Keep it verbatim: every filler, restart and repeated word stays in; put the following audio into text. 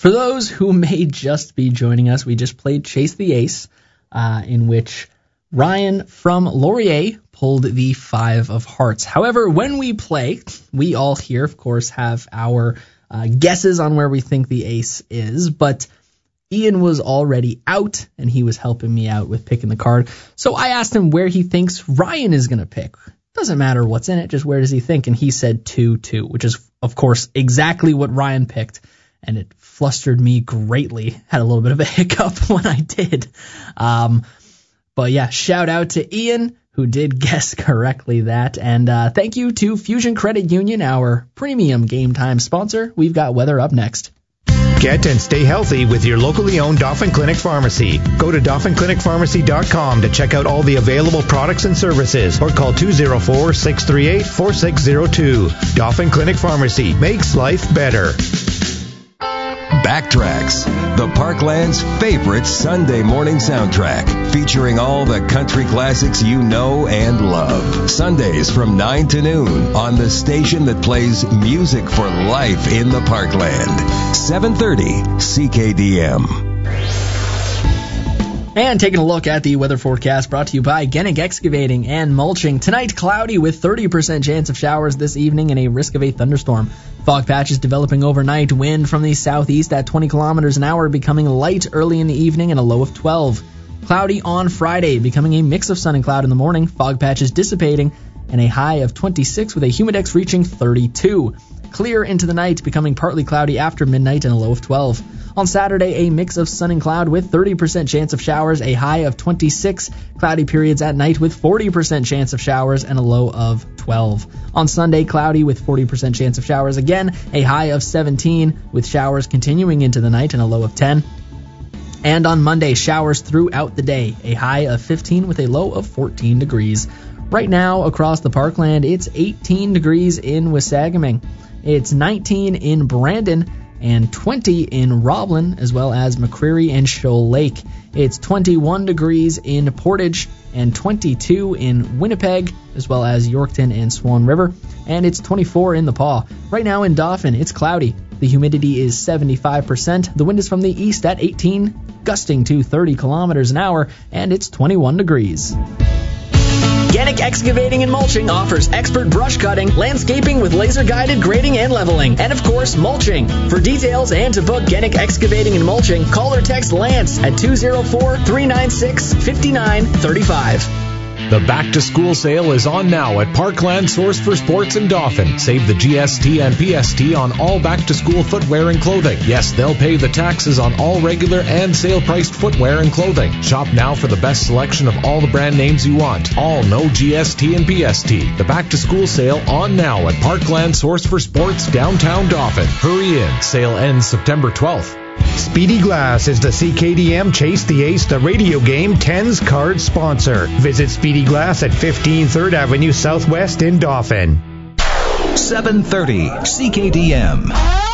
For those who may just be joining us, we just played Chase the Ace, uh, in which Ryan from Laurier pulled the five of hearts. However, when we play, we all here, of course, have our uh, guesses on where we think the ace is, but Ian was already out, and he was helping me out with picking the card. So I asked him where he thinks Ryan is going to pick. Doesn't matter what's in it, just where does he think? And he said two two, which is, of course, exactly what Ryan picked, and it flustered me greatly. Had a little bit of a hiccup when I did. Um, but yeah, shout out to Ian, who did guess correctly that. And uh, thank you to Fusion Credit Union, our premium Game Time sponsor. We've got weather up next. Get and stay healthy with your locally owned Dauphin Clinic Pharmacy. Go to Dauphin Clinic Pharmacy dot com to check out all the available products and services, or call two oh four, six three eight, four six oh two. Dauphin Clinic Pharmacy makes life better. Backtracks, the Parkland's favorite Sunday morning soundtrack, featuring all the country classics you know and love. Sundays from nine to noon on the station that plays music for life in the Parkland. seven thirty C K D M. And taking a look at the weather forecast brought to you by Gennick Excavating and Mulching. Tonight, cloudy with thirty percent chance of showers this evening and a risk of a thunderstorm. Fog patches developing overnight. Wind from the southeast at twenty kilometers an hour, becoming light early in the evening and a low of twelve. Cloudy on Friday, becoming a mix of sun and cloud in the morning. Fog patches dissipating and a high of twenty-six with a humidex reaching thirty-two. Clear into the night, becoming partly cloudy after midnight and a low of twelve. On Saturday, a mix of sun and cloud with thirty percent chance of showers, a high of twenty-six. Cloudy periods at night with forty percent chance of showers and a low of twelve. On Sunday, cloudy with forty percent chance of showers again, a high of seventeen, with showers continuing into the night and a low of ten. And on Monday, showers throughout the day, a high of fifteen with a low of fourteen degrees. Right now, across the Parkland, it's eighteen degrees in Wasagaming. It's nineteen in Brandon and twenty in Roblin, as well as McCreary and Shoal Lake. It's twenty-one degrees in Portage and twenty-two in Winnipeg, as well as Yorkton and Swan River. And it's twenty-four in the Paw. Right now in Dauphin, it's cloudy. The humidity is seventy-five percent. The wind is from the east at eighteen, gusting to thirty kilometers an hour, and it's twenty-one degrees. Gennick Excavating and Mulching offers expert brush cutting, landscaping with laser-guided grading and leveling, and of course, mulching. For details and to book Gennick Excavating and Mulching, call or text Lance at two oh four, three nine six, five nine three five. The back-to-school sale is on now at Parkland Source for Sports in Dauphin. Save the G S T and P S T on all back-to-school footwear and clothing. Yes, they'll pay the taxes on all regular and sale-priced footwear and clothing. Shop now for the best selection of all the brand names you want. All no G S T and P S T. The back-to-school sale on now at Parkland Source for Sports, downtown Dauphin. Hurry in. Sale ends September twelfth. Speedy Glass is the C K D M Chase the Ace, the radio game ten's card sponsor. Visit Speedy Glass at fifteen third Avenue Southwest in Dauphin. seven thirty C K D M.